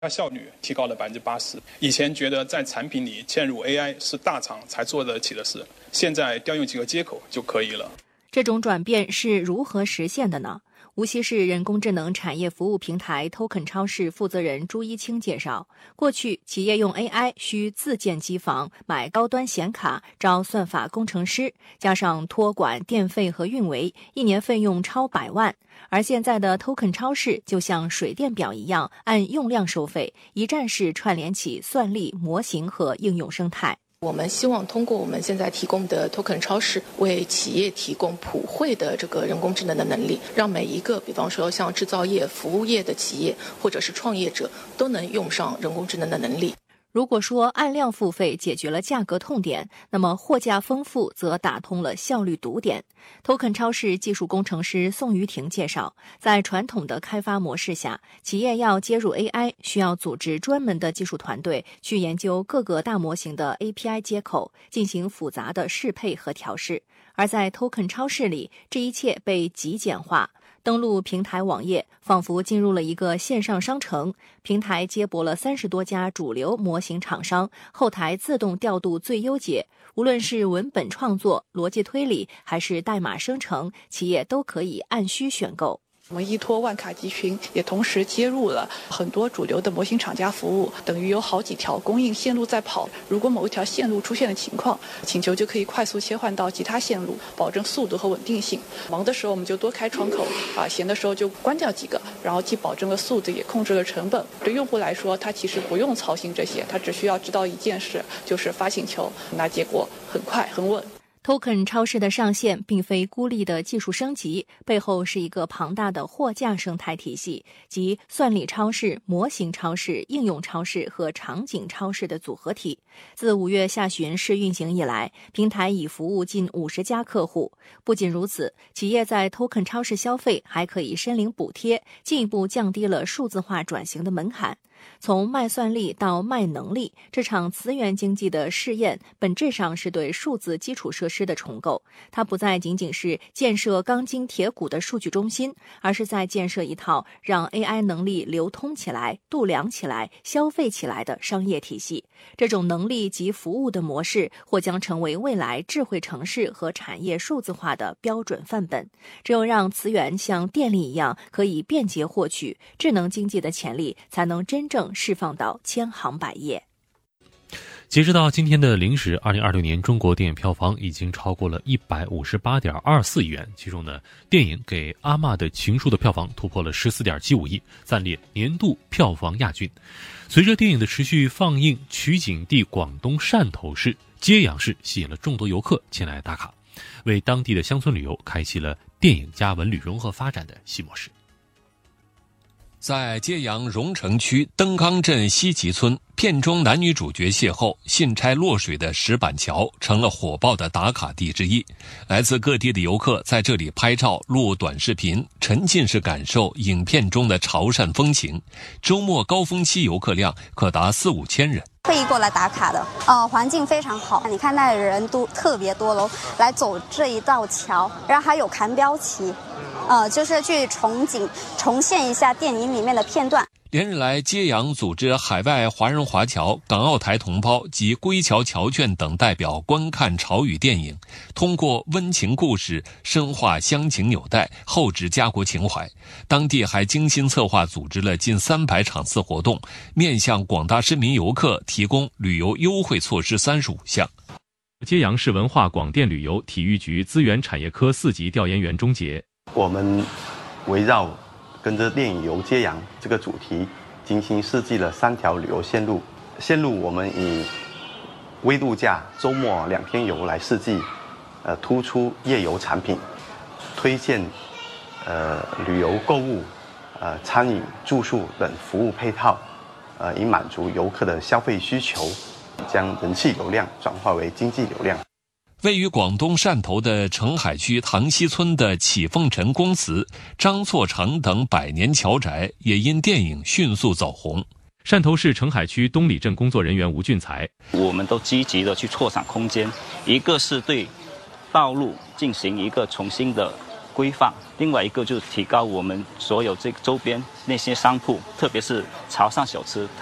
效率提高了80%。以前觉得在产品里嵌入 AI 是大厂才做得起的事，现在调用几个接口就可以了。 这种转变是如何实现的呢？无锡市人工智能产业服务平台 Token 超市负责人朱一清介绍，过去企业用 AI 需自建机房、买高端显卡、招算法工程师，加上托管、电费和运维，一年费用超100万。而现在的 Token 超市就像水电表一样，按用量收费，一站式串联起算力、模型和应用生态。 我们希望通过我们现在提供的 Token 超市，为企业提供普惠的这个人工智能的能力，让每一个比方说像制造业、服务业的企业或者是创业者都能用上人工智能的能力。 如果说按量付费解决了价格痛点，那么货架丰富则打通了效率堵点。Token 超市技术工程师宋于婷介绍，在传统的开发模式下，企业要接入 AI， 需要组织专门的技术团队去研究各个大模型的 API 接口，进行复杂的适配和调试。而在 Token 超市里，这一切被极简化。登录平台网页，仿佛进入了一个线上商城。平台接驳了30多家主流模型厂商，后台自动调度最优解。无论是文本创作、逻辑推理，还是代码生成，企业都可以按需选购。 我们依托万卡集群，也同时接入了很多主流的模型厂家服务，等于有好几条供应线路在跑。如果某一条线路出现了情况，请求就可以快速切换到其他线路，保证速度和稳定性。忙的时候我们就多开窗口，闲的时候就关掉几个，然后既保证了速度，也控制了成本。对用户来说，他其实不用操心这些，他只需要知道一件事，就是发请求，那结果很快很稳。 Token 超市的上线并非孤立的技术升级，背后是一个庞大的货架生态体系，即算力超市、模型超市、应用超市和场景超市的组合体。自5月下旬试运行以来，平台已服务近50家客户。不仅如此，企业在 Token 超市消费还可以申领补贴，进一步降低了数字化转型的门槛。从卖算力到卖能力，这场资源经济的试验本质上是对数字基础设施的重构。它不再仅仅是建设钢筋铁骨的数据中心，而是在建设一套让 AI 能力流通起来、度量起来、消费起来的商业体系。这种能力及服务的模式或将成为未来智慧城市和产业数字化的标准范本。只有让资源像电力一样可以便捷获取，智能经济的潜力才能真正释放到千行百业。 截止到今天的0时，2026年中国电影票房已经超过了158.24亿元，其中呢，电影给阿嬷的情书的票房突破了14.75亿，暂列年度票房亚军。随着电影的持续放映，取景地广东汕头市揭阳市吸引了众多游客前来打卡，为当地的乡村旅游开启了电影加文旅融合发展的新模式。 在揭阳荣城区登康镇西集村，片中男女主角邂逅，信差落水的石板桥成了火爆的打卡地之一。来自各地的游客在这里拍照、录短视频，沉浸式感受影片中的潮汕风情。周末高峰期游客量可达4-5千人。 特意过来打卡的，环境非常好，你看那人都特别多喽，来走这一道桥，然后还有扛标旗，就是去重现一下电影里面的片段。 连日来，揭阳组织海外华人华侨、港澳台同胞及归侨侨眷等代表观看潮语电影，通过温情故事深化乡情纽带，厚植家国情怀。当地还精心策划组织了近300场次活动，面向广大市民游客提供旅游优惠措施35项。 揭阳市文化广电旅游体育局资源产业科4级调研员钟杰， 我们围绕跟着电影游揭阳这个主题，精心设计了3条旅游线路。我们以微度假、周末2天游来设计，突出夜游产品，推荐旅游购物、餐饮、住宿等服务配套，以满足游客的消费需求，将人气流量转化为经济流量。 位于广东汕头的澄海区塘溪村的启凤尘公祠、张错城等100年侨宅也因电影迅速走红。 汕头市澄海区东里镇工作人员吴俊才， 我们都积极的去扩展空间，一个是对道路进行一个重新的规范，另外一个就是提高我们所有这个周边那些商铺，特别是潮汕小吃